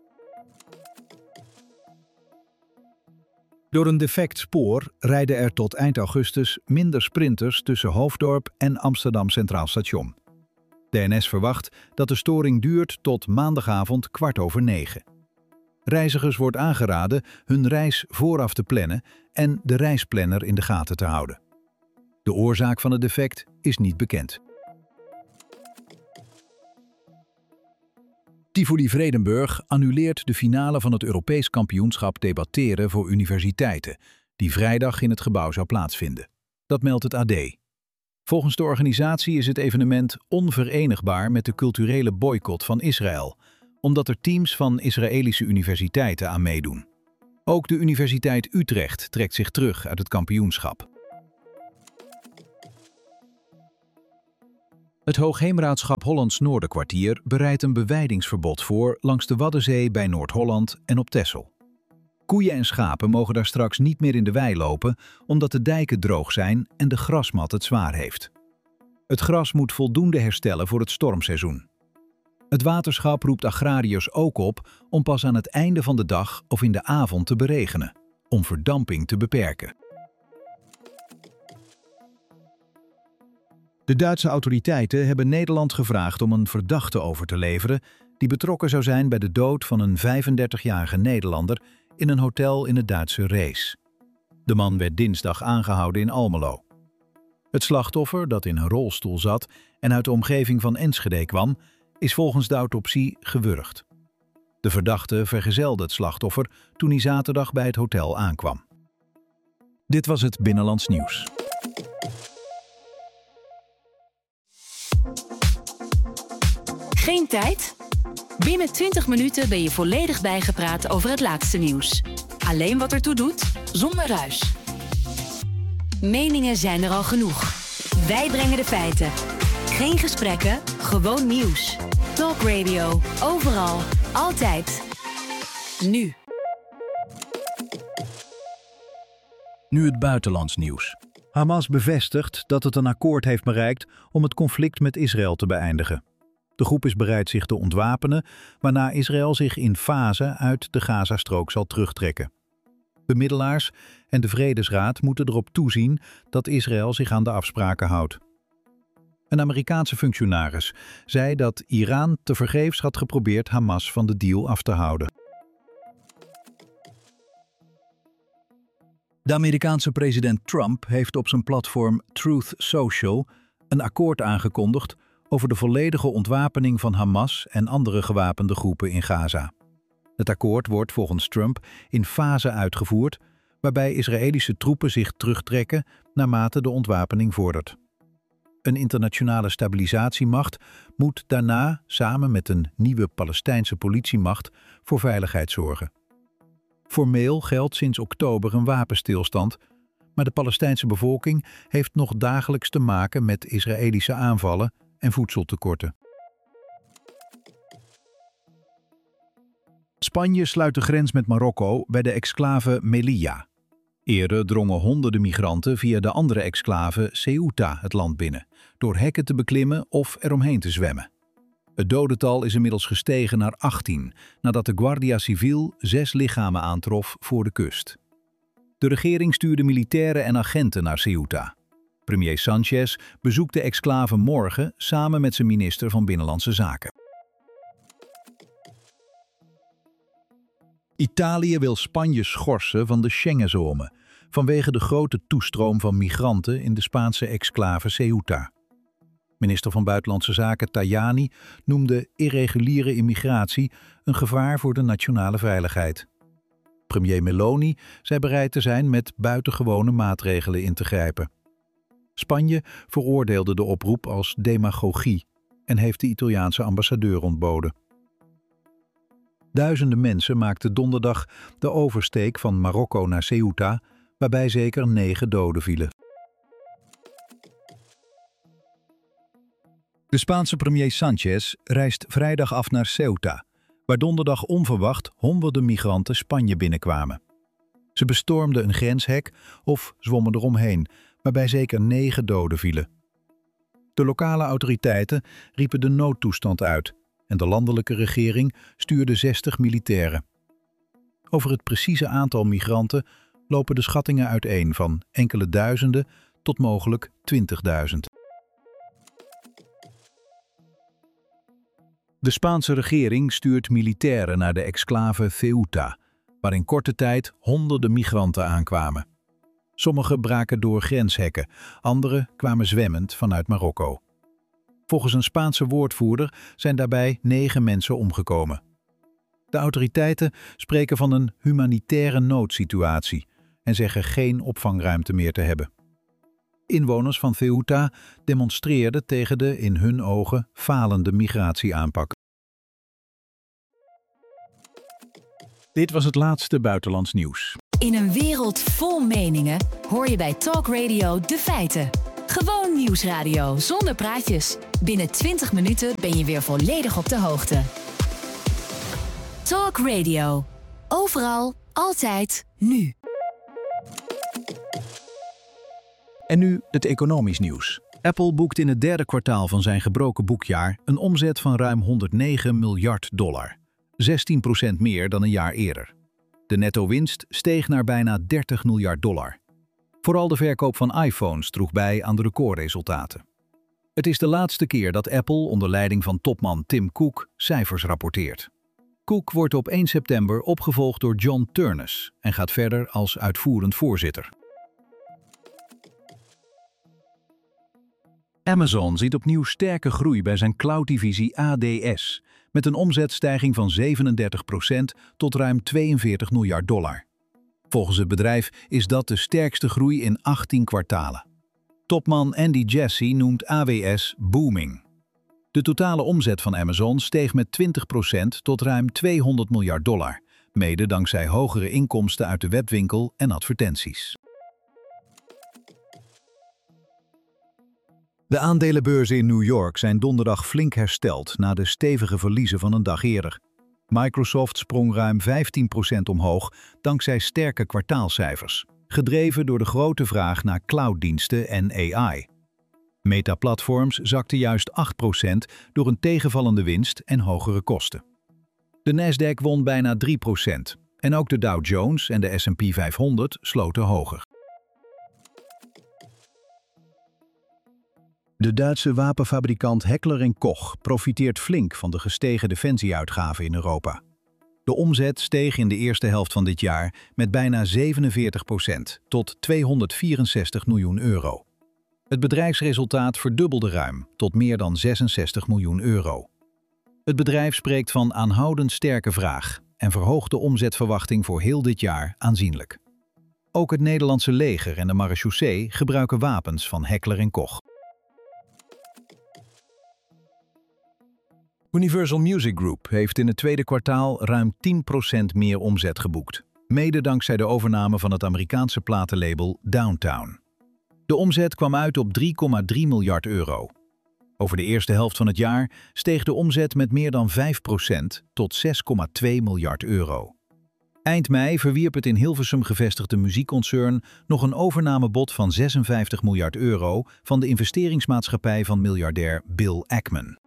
Door een defect spoor rijden er tot eind augustus minder sprinters tussen Hoofddorp en Amsterdam Centraal Station. De N S verwacht dat de storing duurt tot maandagavond kwart over negen. Reizigers wordt aangeraden hun reis vooraf te plannen en de reisplanner in de gaten te houden. De oorzaak van het defect is niet bekend. Tivoli Vredenburg annuleert de finale van het Europees kampioenschap debatteren voor universiteiten, die vrijdag in het gebouw zou plaatsvinden. Dat meldt het A D. Volgens de organisatie is het evenement onverenigbaar met de culturele boycott van Israël, omdat er teams van Israëlische universiteiten aan meedoen. Ook de Universiteit Utrecht trekt zich terug uit het kampioenschap. Het Hoogheemraadschap Hollands Noorderkwartier bereidt een bewijdingsverbod voor langs de Waddenzee bij Noord-Holland en op Texel. Koeien en schapen mogen daar straks niet meer in de wei lopen omdat de dijken droog zijn en de grasmat het zwaar heeft. Het gras moet voldoende herstellen voor het stormseizoen. Het waterschap roept agrariërs ook op om pas aan het einde van de dag of in de avond te beregenen, om verdamping te beperken. De Duitse autoriteiten hebben Nederland gevraagd om een verdachte over te leveren die betrokken zou zijn bij de dood van een vijfendertigjarige Nederlander in een hotel in het Duitse Rees. De man werd dinsdag aangehouden in Almelo. Het slachtoffer, dat in een rolstoel zat en uit de omgeving van Enschede kwam, is volgens de autopsie gewurgd. De verdachte vergezelde het slachtoffer toen hij zaterdag bij het hotel aankwam. Dit was het Binnenlands Nieuws. Geen tijd? Binnen twintig minuten ben je volledig bijgepraat over het laatste nieuws. Alleen wat ertoe doet, zonder ruis. Meningen zijn er al genoeg. Wij brengen de feiten. Geen gesprekken, gewoon nieuws. Talk Radio. Overal. Altijd. Nu. Nu het buitenlands nieuws. Hamas bevestigt dat het een akkoord heeft bereikt om het conflict met Israël te beëindigen. De groep is bereid zich te ontwapenen, waarna Israël zich in fase uit de Gazastrook zal terugtrekken. Bemiddelaars en de Vredesraad moeten erop toezien dat Israël zich aan de afspraken houdt. Een Amerikaanse functionaris zei dat Iran tevergeefs had geprobeerd Hamas van de deal af te houden. De Amerikaanse president Trump heeft op zijn platform Truth Social een akkoord aangekondigd over de volledige ontwapening van Hamas en andere gewapende groepen in Gaza. Het akkoord wordt volgens Trump in fase uitgevoerd, waarbij Israëlische troepen zich terugtrekken naarmate de ontwapening vordert. Een internationale stabilisatiemacht moet daarna samen met een nieuwe Palestijnse politiemacht voor veiligheid zorgen. Formeel geldt sinds oktober een wapenstilstand, maar de Palestijnse bevolking heeft nog dagelijks te maken met Israëlische aanvallen en voedseltekorten. Spanje sluit de grens met Marokko bij de exclave Melilla. Eerder drongen honderden migranten via de andere exclave Ceuta het land binnen, door hekken te beklimmen of eromheen te zwemmen. Het dodental is inmiddels gestegen naar achttien, nadat de Guardia Civil zes lichamen aantrof voor de kust. De regering stuurde militairen en agenten naar Ceuta. Premier Sanchez bezoekt de exclave morgen samen met zijn minister van Binnenlandse Zaken. Italië wil Spanje schorsen van de Schengenzone vanwege de grote toestroom van migranten in de Spaanse exclave Ceuta. Minister van Buitenlandse Zaken Tajani noemde irreguliere immigratie een gevaar voor de nationale veiligheid. Premier Meloni zei bereid te zijn met buitengewone maatregelen in te grijpen. Spanje veroordeelde de oproep als demagogie en heeft de Italiaanse ambassadeur ontboden. Duizenden mensen maakten donderdag de oversteek van Marokko naar Ceuta, waarbij zeker negen doden vielen. De Spaanse premier Sanchez reist vrijdag af naar Ceuta, waar donderdag onverwacht honderden migranten Spanje binnenkwamen. Ze bestormden een grenshek of zwommen eromheen, waarbij zeker negen doden vielen. De lokale autoriteiten riepen de noodtoestand uit en de landelijke regering stuurde zestig militairen. Over het precieze aantal migranten lopen de schattingen uiteen van enkele duizenden tot mogelijk twintigduizend. De Spaanse regering stuurt militairen naar de exclave Ceuta, waar in korte tijd honderden migranten aankwamen. Sommigen braken door grenshekken, anderen kwamen zwemmend vanuit Marokko. Volgens een Spaanse woordvoerder zijn daarbij negen mensen omgekomen. De autoriteiten spreken van een humanitaire noodsituatie en zeggen geen opvangruimte meer te hebben. Inwoners van Ceuta demonstreerden tegen de in hun ogen falende migratieaanpak. Dit was het laatste buitenlands nieuws. In een wereld vol meningen hoor je bij Talk Radio de feiten. Gewoon nieuwsradio zonder praatjes. Binnen twintig minuten ben je weer volledig op de hoogte. Talk Radio. Overal, altijd, nu. En nu het economisch nieuws. Apple boekt in het derde kwartaal van zijn gebroken boekjaar een omzet van ruim honderdnegen miljard dollar. zestien procent meer dan een jaar eerder. De netto-winst steeg naar bijna dertig miljard dollar. Vooral de verkoop van iPhones droeg bij aan de recordresultaten. Het is de laatste keer dat Apple onder leiding van topman Tim Cook cijfers rapporteert. Cook wordt op één september opgevolgd door John Ternus en gaat verder als uitvoerend voorzitter. Amazon ziet opnieuw sterke groei bij zijn cloud-divisie A D S, met een omzetstijging van zevenendertig procent tot ruim tweeënveertig miljard dollar. Volgens het bedrijf is dat de sterkste groei in achttien kwartalen. Topman Andy Jassy noemt A W S booming. De totale omzet van Amazon steeg met twintig procent tot ruim tweehonderd miljard dollar, mede dankzij hogere inkomsten uit de webwinkel en advertenties. De aandelenbeurzen in New York zijn donderdag flink hersteld na de stevige verliezen van een dag eerder. Microsoft sprong ruim vijftien procent omhoog dankzij sterke kwartaalcijfers, gedreven door de grote vraag naar clouddiensten en A I. Meta Platforms zakte juist acht procent door een tegenvallende winst en hogere kosten. De Nasdaq won bijna drie procent en ook de Dow Jones en de S en P vijfhonderd sloten hoger. De Duitse wapenfabrikant Heckler en Koch profiteert flink van de gestegen defensieuitgaven in Europa. De omzet steeg in de eerste helft van dit jaar met bijna zevenenveertig procent tot tweehonderdvierenzestig miljoen euro. Het bedrijfsresultaat verdubbelde ruim tot meer dan zesenzestig miljoen euro. Het bedrijf spreekt van aanhoudend sterke vraag en verhoogt de omzetverwachting voor heel dit jaar aanzienlijk. Ook het Nederlandse leger en de marechaussee gebruiken wapens van Heckler en Koch. Universal Music Group heeft in het tweede kwartaal ruim tien procent meer omzet geboekt, mede dankzij de overname van het Amerikaanse platenlabel Downtown. De omzet kwam uit op drie komma drie miljard euro. Over de eerste helft van het jaar steeg de omzet met meer dan vijf procent tot zes komma twee miljard euro. Eind mei verwierp het in Hilversum gevestigde muziekconcern nog een overnamebod van zesenvijftig miljard euro van de investeringsmaatschappij van miljardair Bill Ackman.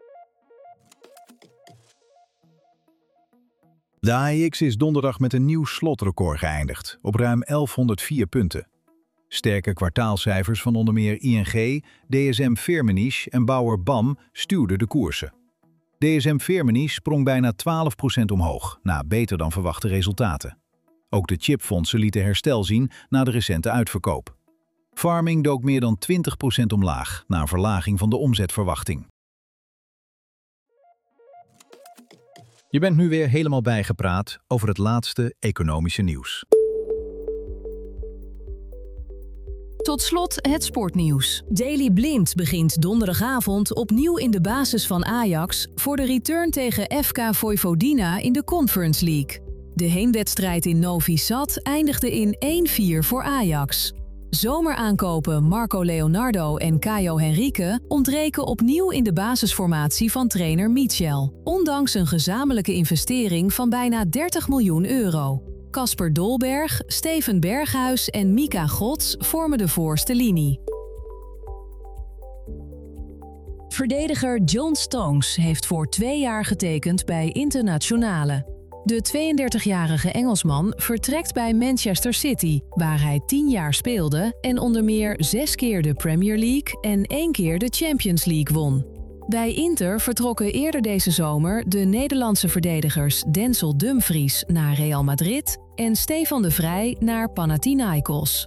De A E X is donderdag met een nieuw slotrecord geëindigd, op ruim elfhonderdvier punten. Sterke kwartaalcijfers van onder meer I N G, D S M-Firmenich en Bauer B A M stuwden de koersen. D S M-Firmenich sprong bijna twaalf procent omhoog, na beter dan verwachte resultaten. Ook de chipfondsen lieten herstel zien na de recente uitverkoop. Pharming dook meer dan twintig procent omlaag, na een verlaging van de omzetverwachting. Je bent nu weer helemaal bijgepraat over het laatste economische nieuws. Tot slot het sportnieuws. Daley Blind begint donderdagavond opnieuw in de basis van Ajax voor de return tegen F K Vojvodina in de Conference League. De heenwedstrijd in Novi Sad eindigde in één vier voor Ajax. Zomeraankopen Marco Leonardo en Caio Henrique ontbreken opnieuw in de basisformatie van trainer Michel, ondanks een gezamenlijke investering van bijna dertig miljoen euro. Casper Dolberg, Steven Berghuis en Mika Gods vormen de voorste linie. Verdediger John Stones heeft voor twee jaar getekend bij Internazionale. De tweeëndertigjarige Engelsman vertrekt bij Manchester City, waar hij tien jaar speelde en onder meer zes keer de Premier League en één keer de Champions League won. Bij Inter vertrokken eerder deze zomer de Nederlandse verdedigers Denzel Dumfries naar Real Madrid en Stefan de Vrij naar Panathinaikos.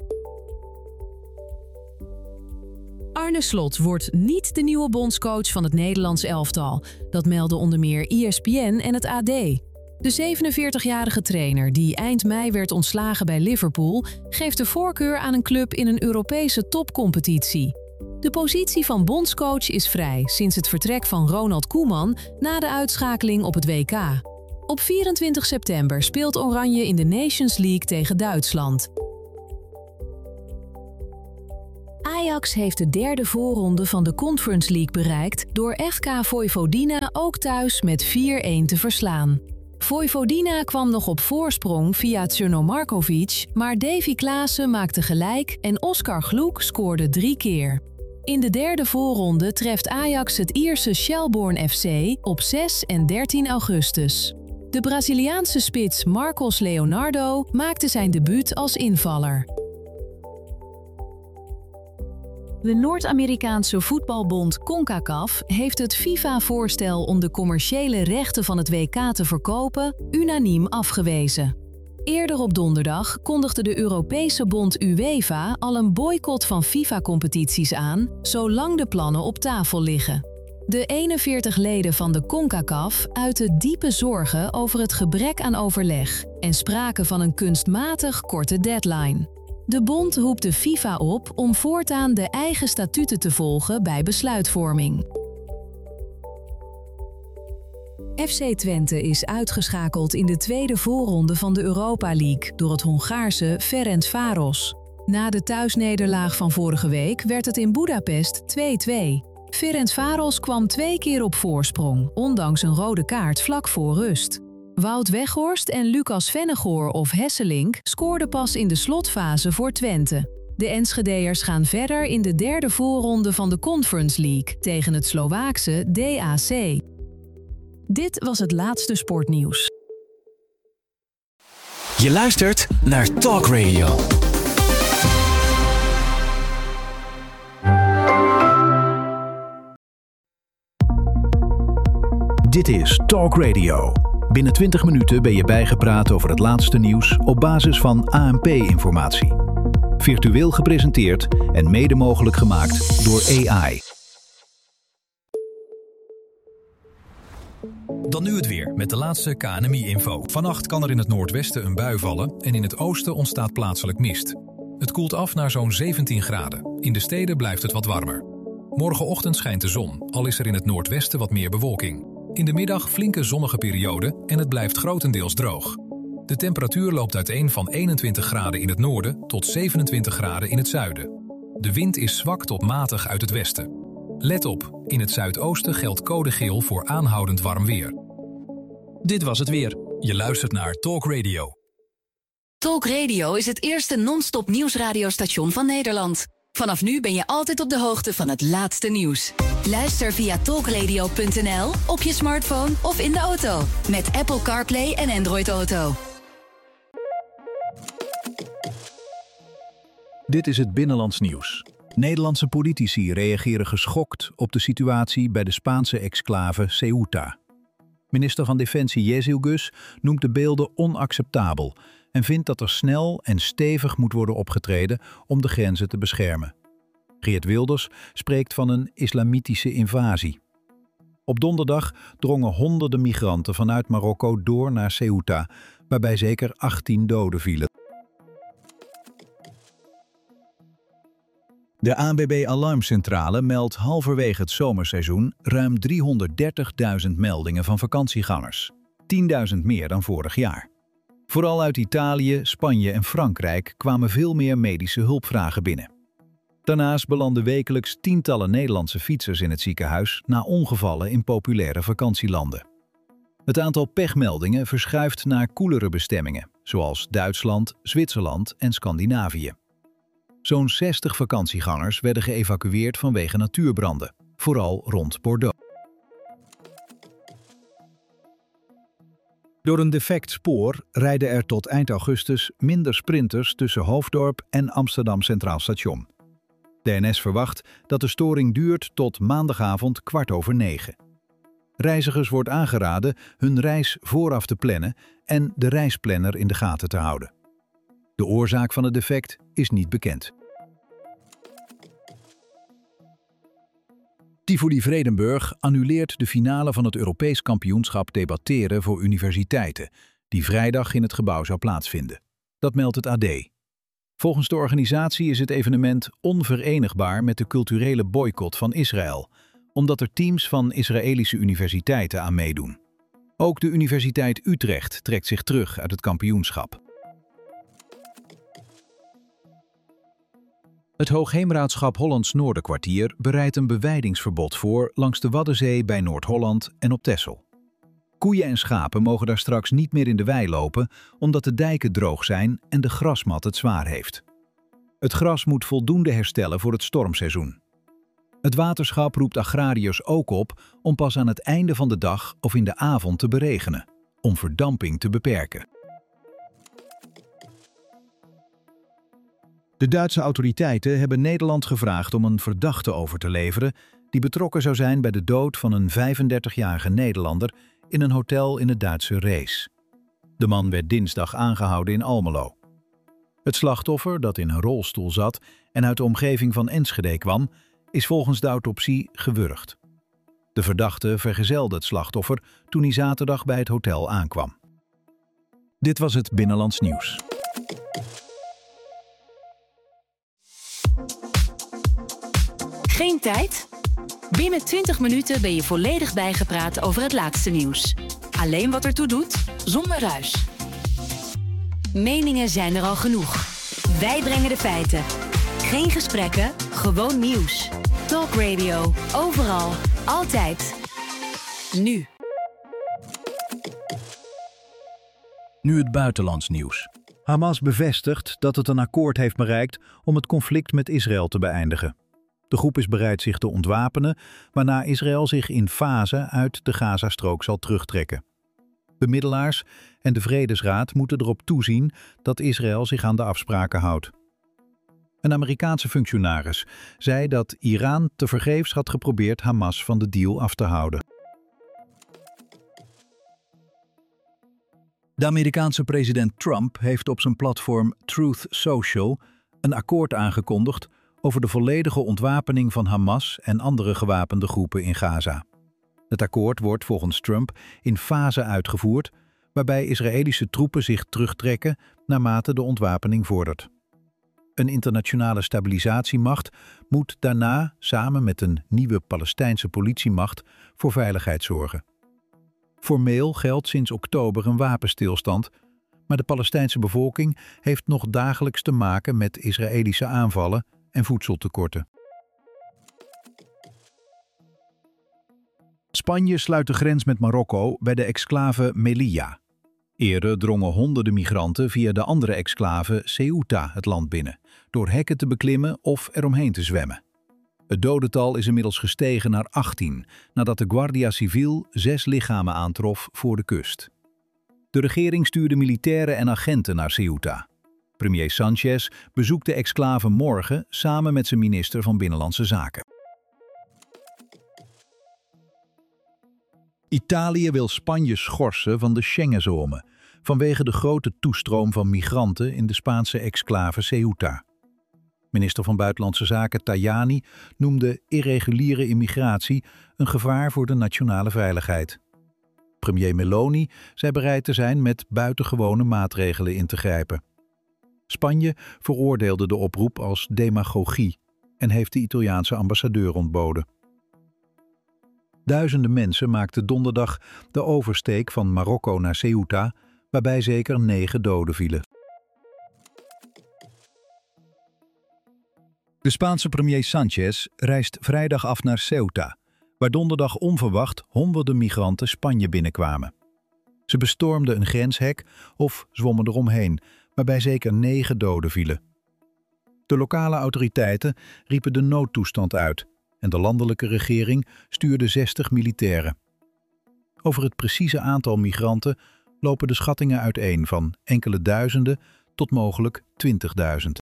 Arne Slot wordt niet de nieuwe bondscoach van het Nederlands elftal. Dat melden onder meer E S P N en het A D. De zevenenveertigjarige trainer, die eind mei werd ontslagen bij Liverpool, geeft de voorkeur aan een club in een Europese topcompetitie. De positie van bondscoach is vrij sinds het vertrek van Ronald Koeman na de uitschakeling op het W K. Op vierentwintig september speelt Oranje in de Nations League tegen Duitsland. Ajax heeft de derde voorronde van de Conference League bereikt door F K Vojvodina ook thuis met vier-een te verslaan. Vojvodina kwam nog op voorsprong via Crno Markovic, maar Davy Klaassen maakte gelijk en Oskar Gloek scoorde drie keer. In de derde voorronde treft Ajax het Ierse Shelbourne F C op zes en dertien augustus. De Braziliaanse spits Marcos Leonardo maakte zijn debuut als invaller. De Noord-Amerikaanse voetbalbond CONCACAF heeft het FIFA-voorstel om de commerciële rechten van het W K te verkopen unaniem afgewezen. Eerder op donderdag kondigde de Europese bond UEFA al een boycott van FIFA-competities aan, zolang de plannen op tafel liggen. De eenenveertig leden van de CONCACAF uiten diepe zorgen over het gebrek aan overleg en spraken van een kunstmatig korte deadline. De bond roept de FIFA op om voortaan de eigen statuten te volgen bij besluitvorming. F C Twente is uitgeschakeld in de tweede voorronde van de Europa League door het Hongaarse Ferencváros. Na de thuisnederlaag van vorige week werd het in Boedapest twee-twee. Ferencváros kwam twee keer op voorsprong, ondanks een rode kaart vlak voor rust. Wout Weghorst en Lucas Vennegoor of Hesselink scoorden pas in de slotfase voor Twente. De Enschedeërs gaan verder in de derde voorronde van de Conference League tegen het Slovaakse D A C. Dit was het laatste sportnieuws. Je luistert naar Talk Radio. Dit is Talk Radio. Binnen twintig minuten ben je bijgepraat over het laatste nieuws op basis van A N P-informatie. Virtueel gepresenteerd en mede mogelijk gemaakt door A I. Dan nu het weer met de laatste K N M I-info. Vannacht kan er in het noordwesten een bui vallen en in het oosten ontstaat plaatselijk mist. Het koelt af naar zo'n zeventien graden. In de steden blijft het wat warmer. Morgenochtend schijnt de zon, al is er in het noordwesten wat meer bewolking. In de middag flinke zonnige periode en het blijft grotendeels droog. De temperatuur loopt uiteen van eenentwintig graden in het noorden tot zevenentwintig graden in het zuiden. De wind is zwak tot matig uit het westen. Let op, in het zuidoosten geldt code geel voor aanhoudend warm weer. Dit was het weer. Je luistert naar Talk Radio. Talk Radio is het eerste non-stop nieuwsradiostation van Nederland. Vanaf nu ben je altijd op de hoogte van het laatste nieuws. Luister via talkradio punt n l, op je smartphone of in de auto. Met Apple CarPlay en Android Auto. Dit is het Binnenlands nieuws. Nederlandse politici reageren geschokt op de situatie bij de Spaanse exclave Ceuta. Minister van Defensie Jezilgus noemt de beelden onacceptabel en vindt dat er snel en stevig moet worden opgetreden om de grenzen te beschermen. Geert Wilders spreekt van een islamitische invasie. Op donderdag drongen honderden migranten vanuit Marokko door naar Ceuta, waarbij zeker achttien doden vielen. De A N W B-alarmcentrale meldt halverwege het zomerseizoen ruim driehonderddertigduizend meldingen van vakantiegangers. tienduizend meer dan vorig jaar. Vooral uit Italië, Spanje en Frankrijk kwamen veel meer medische hulpvragen binnen. Daarnaast belanden wekelijks tientallen Nederlandse fietsers in het ziekenhuis na ongevallen in populaire vakantielanden. Het aantal pechmeldingen verschuift naar koelere bestemmingen, zoals Duitsland, Zwitserland en Scandinavië. Zo'n zestig vakantiegangers werden geëvacueerd vanwege natuurbranden, vooral rond Bordeaux. Door een defect spoor rijden er tot eind augustus minder sprinters tussen Hoofddorp en Amsterdam Centraal Station. De N S verwacht dat de storing duurt tot maandagavond kwart over negen. Reizigers wordt aangeraden hun reis vooraf te plannen en de reisplanner in de gaten te houden. De oorzaak van het defect is niet bekend. Tivoli Vredenburg annuleert de finale van het Europees kampioenschap debatteren voor universiteiten, die vrijdag in het gebouw zou plaatsvinden. Dat meldt het A D. Volgens de organisatie is het evenement onverenigbaar met de culturele boycott van Israël, omdat er teams van Israëlische universiteiten aan meedoen. Ook de Universiteit Utrecht trekt zich terug uit het kampioenschap. Het Hoogheemraadschap Hollands Noorderkwartier bereidt een bewijdingsverbod voor langs de Waddenzee bij Noord-Holland en op Texel. Koeien en schapen mogen daar straks niet meer in de wei lopen omdat de dijken droog zijn en de grasmat het zwaar heeft. Het gras moet voldoende herstellen voor het stormseizoen. Het waterschap roept agrariërs ook op om pas aan het einde van de dag of in de avond te beregenen, om verdamping te beperken. De Duitse autoriteiten hebben Nederland gevraagd om een verdachte over te leveren die betrokken zou zijn bij de dood van een vijfendertigjarige Nederlander in een hotel in het Duitse Rees. De man werd dinsdag aangehouden in Almelo. Het slachtoffer, dat in een rolstoel zat en uit de omgeving van Enschede kwam, is volgens de autopsie gewurgd. De verdachte vergezelde het slachtoffer toen hij zaterdag bij het hotel aankwam. Dit was het Binnenlands Nieuws. Geen tijd? Binnen twintig minuten ben je volledig bijgepraat over het laatste nieuws. Alleen wat ertoe doet, zonder ruis. Meningen zijn er al genoeg. Wij brengen de feiten. Geen gesprekken, gewoon nieuws. Talk Radio, overal, altijd. Nu. Nu het buitenlands nieuws. Hamas bevestigt dat het een akkoord heeft bereikt om het conflict met Israël te beëindigen. De groep is bereid zich te ontwapenen, waarna Israël zich in fase uit de Gazastrook zal terugtrekken. Bemiddelaars en de Vredesraad moeten erop toezien dat Israël zich aan de afspraken houdt. Een Amerikaanse functionaris zei dat Iran tevergeefs had geprobeerd Hamas van de deal af te houden. De Amerikaanse president Trump heeft op zijn platform Truth Social een akkoord aangekondigd over de volledige ontwapening van Hamas en andere gewapende groepen in Gaza. Het akkoord wordt volgens Trump in fase uitgevoerd, waarbij Israëlische troepen zich terugtrekken naarmate de ontwapening vordert. Een internationale stabilisatiemacht moet daarna samen met een nieuwe Palestijnse politiemacht voor veiligheid zorgen. Formeel geldt sinds oktober een wapenstilstand, maar de Palestijnse bevolking heeft nog dagelijks te maken met Israëlische aanvallen en voedseltekorten. Spanje sluit de grens met Marokko bij de exclave Melilla. Eerder drongen honderden migranten via de andere exclave Ceuta het land binnen, door hekken te beklimmen of eromheen te zwemmen. Het dodental is inmiddels gestegen naar achttien, nadat de Guardia Civil zes lichamen aantrof voor de kust. De regering stuurde militairen en agenten naar Ceuta. Premier Sanchez bezoekt de exclave morgen samen met zijn minister van Binnenlandse Zaken. Italië wil Spanje schorsen van de Schengenzone vanwege de grote toestroom van migranten in de Spaanse exclave Ceuta. Minister van Buitenlandse Zaken Tajani noemde irreguliere immigratie een gevaar voor de nationale veiligheid. Premier Meloni zei bereid te zijn met buitengewone maatregelen in te grijpen. Spanje veroordeelde de oproep als demagogie en heeft de Italiaanse ambassadeur ontboden. Duizenden mensen maakten donderdag de oversteek van Marokko naar Ceuta, waarbij zeker negen doden vielen. De Spaanse premier Sanchez reist vrijdag af naar Ceuta, waar donderdag onverwacht honderden migranten Spanje binnenkwamen. Ze bestormden een grenshek of zwommen eromheen, waarbij zeker negen doden vielen. De lokale autoriteiten riepen de noodtoestand uit en de landelijke regering stuurde zestig militairen. Over het precieze aantal migranten lopen de schattingen uiteen van enkele duizenden tot mogelijk twintigduizend.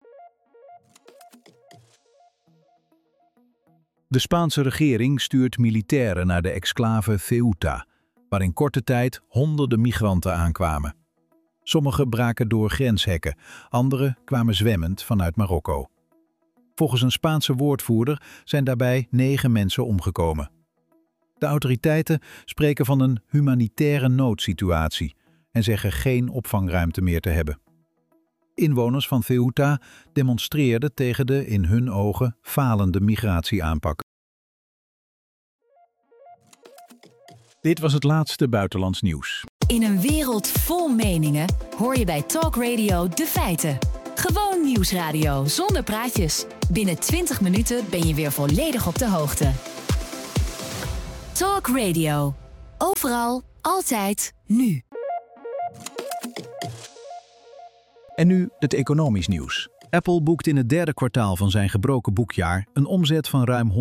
De Spaanse regering stuurt militairen naar de exclave Ceuta, waar in korte tijd honderden migranten aankwamen. Sommigen braken door grenshekken, anderen kwamen zwemmend vanuit Marokko. Volgens een Spaanse woordvoerder zijn daarbij negen mensen omgekomen. De autoriteiten spreken van een humanitaire noodsituatie en zeggen geen opvangruimte meer te hebben. Inwoners van Ceuta demonstreerden tegen de in hun ogen falende migratieaanpak. Dit was het laatste buitenlands nieuws. In een wereld vol meningen hoor je bij Talk Radio de feiten. Gewoon nieuwsradio zonder praatjes. Binnen twintig minuten ben je weer volledig op de hoogte. Talk Radio. Overal, altijd, nu. En nu het economisch nieuws. Apple boekt in het derde kwartaal van zijn gebroken boekjaar een omzet van ruim